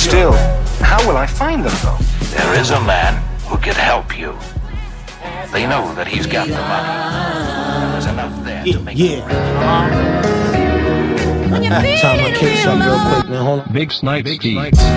Still, how will I find them, though? There is a man who can help you. They know that he's got the money. And there's enough there to make it. Time to kick this up real quick, man. Hold on. Big Snipes.